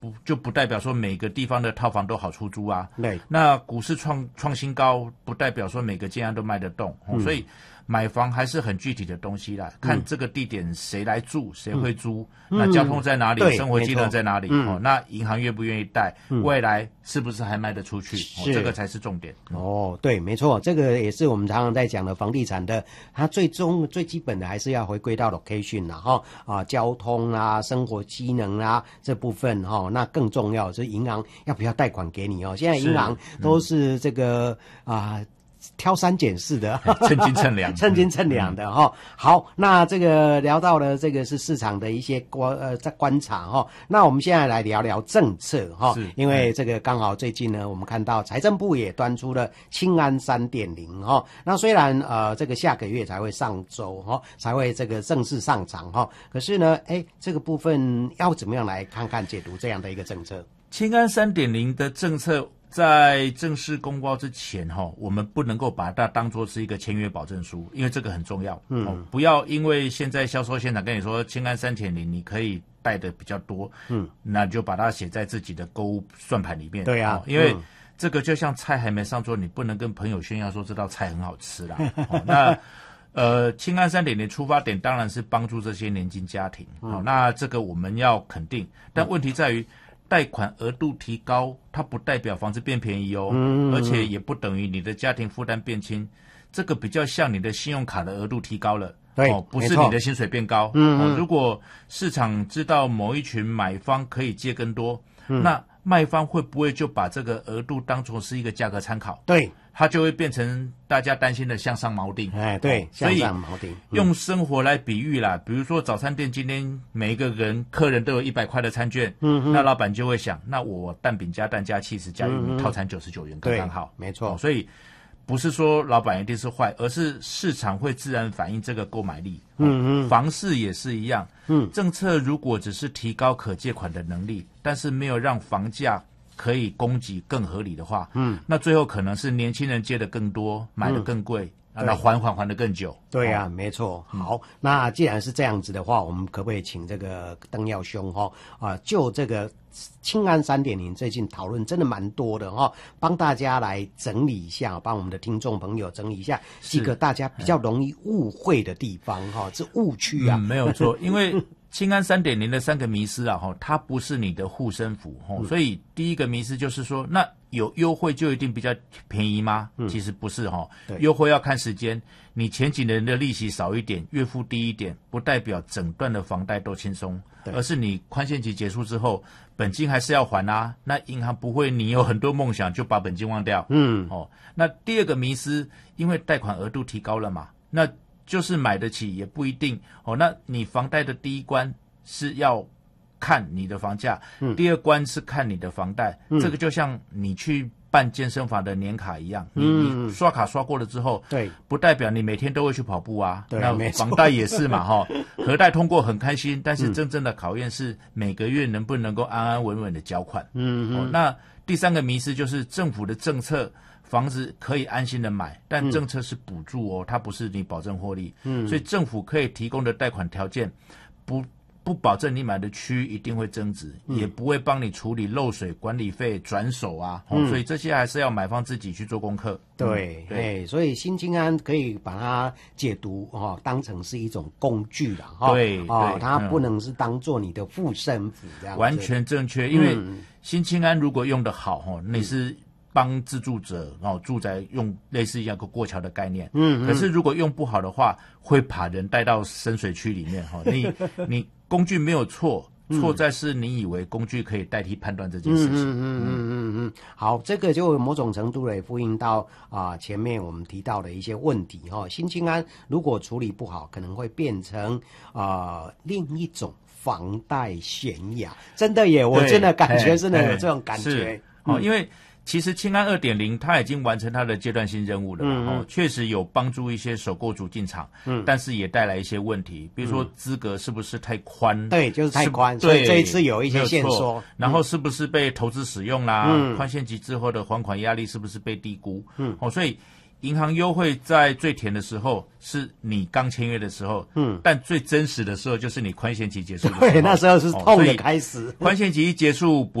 不代表说每个地方的套房都好出租啊。 对， 那股市创新高，不代表说每个建案都卖得动，所以买房还是很具体的东西啦，看这个地点谁来住，谁会租，那交通在哪里，生活机能在哪里，那银行愿不愿意贷，未来是不是还卖得出去，这个才是重点。 对，没错，这个也是我们常常在讲的房地产的，它最基本的还是要回归到 location 啦，交通啊，生活机能啊这部分那更重要是银行要不要贷款给你现在银行都是这个挑三拣四的， 称斤称两， 称斤称两的好，那这个聊到了这个是市场的一些观察那我们现在来聊聊政策因为这个刚好最近呢，我们看到财政部也端出了青安 3.0 那虽然这个下个月才会上周才会这个正式上场可是呢，这个部分要怎么样来看看解读这样的一个政策？ 青安 3.0 的政策在正式公告之前我们不能够把它当作是一个签约保证书，因为这个很重要。不要因为现在销售现场跟你说青安 3.0 你可以贷的比较多，那就把它写在自己的购物算盘里面。 对啊， 因为这个就像菜还没上桌，你不能跟朋友炫耀说这道菜很好吃啦。那青安 3.0 出发点当然是帮助这些年轻家庭，那这个我们要肯定，但问题在于贷款额度提高，它不代表房子变便宜而且也不等于你的家庭负担变轻，这个比较像你的信用卡的额度提高了，不是你的薪水变高。如果市场知道某一群买方可以借更多，那卖方会不会就把这个额度当作是一个价格参考？ 对， 它就会变成大家担心的向上锚定。 对，向上锚定。 用生活来比喻啦，比如说早餐店今天每一个客人都有100块的餐券，那老板就会想，那我蛋饼加蛋加起司加玉米套餐99元刚刚好。 没错。 所以不是说老板一定是坏，而是市场会自然反映这个购买力。房市也是一样。政策如果只是提高可借款的能力，但是没有让房价可以供给更合理的话，那最后可能是年轻人借的更多，买的更贵，那还的更久。 对啊，没错。好，那既然是这样子的话，我们可不可以请这个邓耀兄就这个青安 3.0 最近讨论真的蛮多的帮大家来整理一下，帮我们的听众朋友整理一下几个大家比较容易误会的地方这误区啊。 没有错，因为青安 3.0 的3个迷思它不是你的护身符所以第一个迷思就是说，那有优惠就一定比较便宜吗？其实不是优惠要看时间，你前几年的利息少一点，月付低一点，不代表整段的房贷都轻松，而是你宽限期结束之后，本金还是要还啊。那银行不会你有很多梦想就把本金忘掉。那第二个迷思，因为贷款额度提高了嘛，那就是买得起也不一定那你房贷的第一关是要看你的房价，第二关是看你的房贷，这个就像你去办健身房的年卡一样，你刷卡刷过了之后，不代表你每天都会去跑步啊。那房贷也是嘛核贷通过很开心，但是真正的考验是每个月能不能够安安稳稳的缴款。那第三个迷思就是政府的政策，房子可以安心的买，但政策是补助它不是你保证获利。所以政府可以提供的贷款条件不保证你买的区一定会增值，也不会帮你处理漏水、管理费、转手所以这些还是要买方自己去做功课。 对，所以新青安可以把它解读当成是一种工具啦它不能是当做你的护身符这样子。 完全正确，因为新青安如果用得好你是帮自住者住宅用类似一个过桥的概念，可是如果用不好的话，会把人带到深水区里面你工具没有错在是你以为工具可以代替判断这件事情。 好，这个就某种程度也呼应到前面我们提到的一些问题新青安如果处理不好，可能会变成另一种房贷悬崖。真的耶，我真的感觉真的有这种感觉。 因为其实青安 2.0 它已经完成它的阶段性任务了确实有帮助一些首购族进场但是也带来一些问题，比如说资格是不是太宽对，就是太宽，所以这一次有一些限缩然后是不是被投资使用啦宽限期之后的还款压力是不是被低估所以银行优惠在最甜的时候是你刚签约的时候，但最真实的时候就是你宽限期结束的时候。 对，那时候是痛的开始。 宽限期一结束。